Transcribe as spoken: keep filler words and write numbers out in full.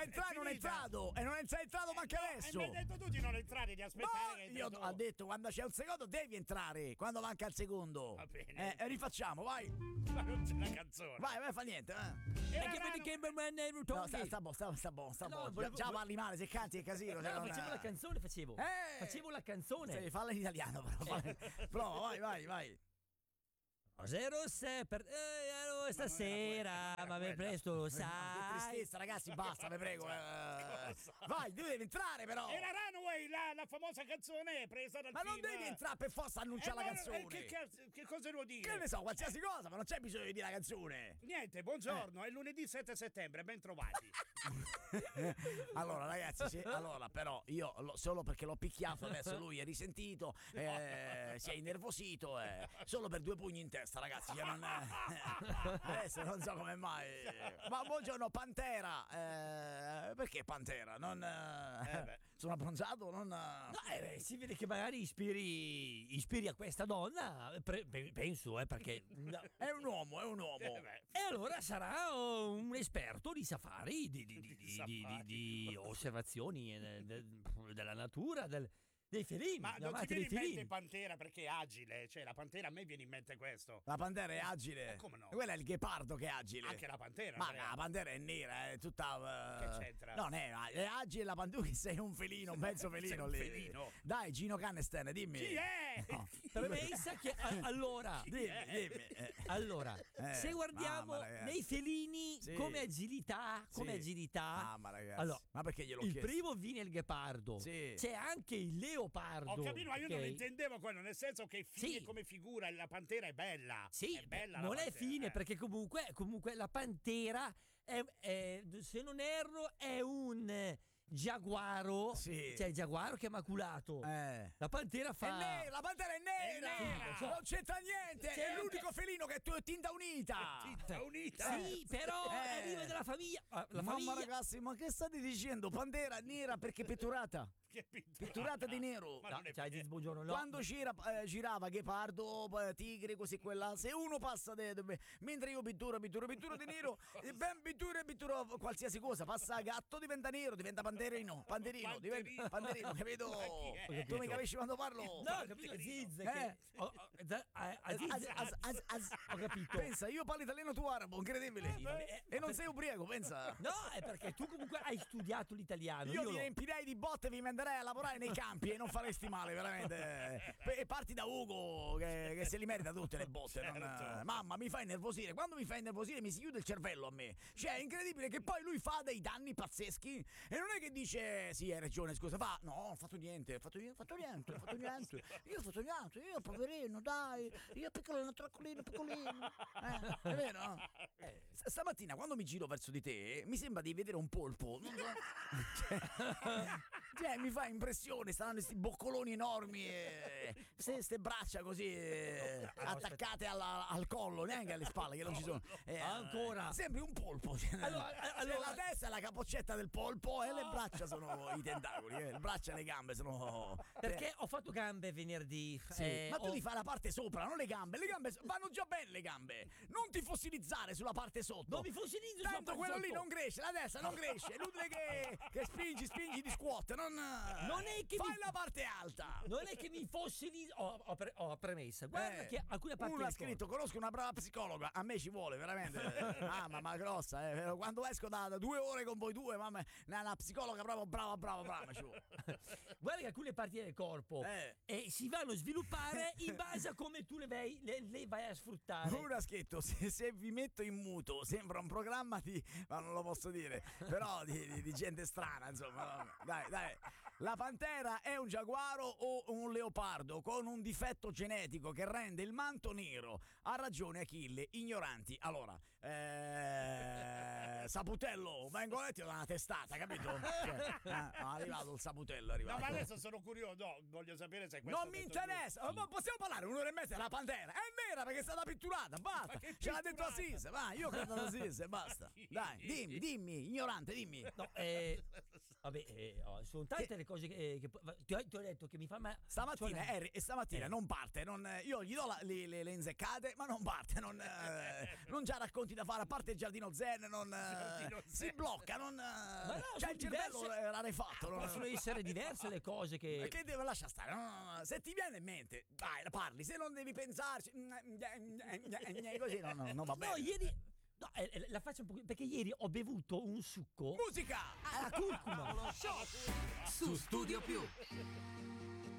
doveva entrare, non è entrato. E non è entrato manco no, adesso. E mi hai detto tu di non entrare, di aspettare. No, che io ho detto quando c'è un secondo devi entrare. Quando manca il secondo. Va bene. Eh, rifacciamo, vai. Ma non c'è la canzone. Vai, vai, fa niente. Eh. Era No, sta, sta buono, sta, sta buono, sta No, buono. volevo- Già, già parli male, se canti è casino. No, cioè non- facevo la canzone, facevo. Eh! Facevo la canzone. Sì, falla in italiano, però. falla- Prova, vai, vai, vai. Zero sei per eh, stasera, ma per presto Che sai. tristezza, ragazzi, basta, vi prego. eh. Vai, tu devi entrare, però. Era Runaway, la, la famosa canzone presa dal Ma film. non devi entrare per forza annunciare Eh, la ma- canzone. eh, che, che, che cosa devo dire? Che ne so, qualsiasi cosa, ma non c'è bisogno di dire la canzone. Niente, buongiorno, è lunedì sette settembre, ben trovati. Allora, ragazzi, se- allora, però, io lo- solo perché l'ho picchiato adesso lui è risentito, eh, si è innervosito, eh, solo per due pugni in testa, ragazzi. Cioè non, eh, adesso non so come mai. Ma buongiorno, Pantera. Eh, perché Pantera? Non, eh, Eh beh. sono abbronzato? Non, No, eh, beh, si vede che magari ispiri, ispiri a questa donna, pre- pe- penso, eh, perché... no. È un uomo, è un uomo. Eh beh. E allora sarà oh, un esperto di safari, di, di- di- Di di- safari. di- di osservazioni eh, de- della natura, del- dei felini. Ma non amati ti viene dei in mente felini. Pantera perché è agile? Cioè, la Pantera a me viene in mente questo. La Pantera è agile. Eh, come no? Quella è il ghepardo che è agile. Anche la Pantera. Ma Andrea. la Pantera è nera, è tutta. eh, Che c'entra? Non è, è agile la Pantera. Tu sei un felino, un mezzo Sei felino un lì. felino. Dai, Gino Canesten, dimmi. Chi è? No. Pensa che a- allora, Dimmi, dimmi. eh. allora Eh, se guardiamo mamma, ragazzi. nei felini Sì. come agilità, come Sì. agilità. Mamma, ragazzi. Allora, Ma perché gliel'ho il chiesto? primo viene il ghepardo. Sì. C'è anche il leopardo. Ho capito, ma io non ok? intendevo quello, nel senso che fine Sì. come figura la Pantera è bella. Sì, è bella non la è Pantera, fine eh. perché comunque, comunque la pantera è, è- se non erro è un eh, giaguaro, Sì. cioè il giaguaro che è maculato. Eh. La pantera È fa nera, la Pantera è nera. È nera. Non c'entra niente. C'è è l'unico felino che è tinta unita. Tinta unita. Sì, però Eh. arriva dalla famiglia. ah, La Mamma, famiglia ragazzi, ma che state dicendo? Pantera nera perché petturata. Che pitturata. Pitturata di nero. Ma No, non è cioè, vero. buongiorno, no. Quando gira, eh, girava ghepardo, eh, tigre, così quella. Se uno passa de, de- mentre io pitturo, pitturo, pitturo di nero, eh, ben pitturo, pitturo qualsiasi cosa, passa gatto, diventa nero, diventa panterino, panterino, diventa panterino, capito? Ma chi è? Tu mi capisci quando parlo? No, ho capito, Ziz, Eh. che oh, oh, da- a- a Ziz- Az- az- az- az- ho capito. Pensa, io parlo italiano, tu arabo, incredibile. Sì, vabbè, E non sei ubriaco, pensa. No, è perché tu comunque hai studiato l'italiano. Io Io ti no. riempirei di botte e vi manderei a lavorare nei campi e non faresti male, veramente. E parti da Ugo, che, che se li merita tutte le botte. non- Certo. Mamma, mi fa innervosire. Quando mi fa innervosire mi si chiude il cervello a me. Cioè, è incredibile che poi lui fa dei danni pazzeschi e non è che dice, sì, hai ragione, scusa, fa, no, ho fatto niente, ho fatto niente, ho fatto niente, ho fatto niente. Io ho fatto niente, io poverino, dai, io piccolino, traccolino, piccolino. Eh, è vero? no? Eh, s- stamattina, quando mi giro verso di te, mi sembra di vedere un polpo. Non so. Cioè, cioè, mi fa impressione, stanno questi boccoloni enormi e queste braccia così eh, attaccate alla- al collo, neanche alle spalle che non ci sono. Eh, Ancora. Sembri un polpo. Cioè, Allora, cioè, allora- la testa è la capoccetta del polpo e le braccia sono i tentacoli, eh, le braccia e le gambe sono. Perché ho fatto gambe venerdì. Sì, eh, ma tu ho- ti fai la parte sopra, non le gambe. Le gambe vanno già bene, le gambe. Non ti fossilizzare sulla parte sotto. Non mi fossilizzo sulla Tanto parte quello lì sotto. non cresce, la destra non cresce. È inutile che, che spingi, spingi di squat. Non, Non è che fai mi- la parte alta. Non è che mi fossilizzo. Ho, ho, pre- ho premessa. Guarda Eh, che alcune parti. uno ha del corpo- scritto: conosco una brava psicologa. A me ci vuole veramente. Ah, ma, ma grossa, eh. Quando esco da, da due ore con voi due, mamma, una, una psicologa proprio brava, brava, brava. Ci vuole. Guarda che alcune parti del corpo Eh. e si vanno a sviluppare in base a come tu le vai, le, le vai a sfruttare. Uno ha scritto: se, se vi metto in muto sembra un programma di, ma non lo posso dire, però di, di- di gente strana, insomma. Dai, dai. La pantera è un giaguaro o un leopardo con un difetto genetico che rende il manto nero? Ha ragione Achille, ignoranti. Allora, eh, Saputello, vengo letti da una testata, capito? Cioè, eh, è arrivato il Saputello, è arrivato. No, ma adesso sono curioso, no, voglio sapere se questo Non è mi detto interessa, giusto. ma possiamo parlare un'ora e mezza della Pantera? È nera perché è stata pitturata, basta. Ma che Ce l'ha detto pitturata? Assise, va, io credo Assise, basta. Dai, dimmi, dimmi, ignorante, dimmi. No, eh, vabbè, eh, oh, sono tante le cose che, che ti, ho, ti ho detto che mi fa ma Stamattina, cioè, Harry, e stamattina Eh. non parte, non, io gli do la- le, le- le inzeccate, ma non parte, non, eh, non c'ha racconti da fare, a parte il giardino zen, non, eh, eh, non si sei- blocca, non... no, cioè sono il cervello diverse- è rarefatto. non- Possono essere diverse le cose che... Che deve lasciare stare? No, no, no, se ti viene in mente, vai, parli, se non devi pensarci, così no, no, no va bene. No, ieri... No, eh, eh, la faccio un po'... Perché ieri ho bevuto un succo Musica! alla curcuma. Su Studio Più.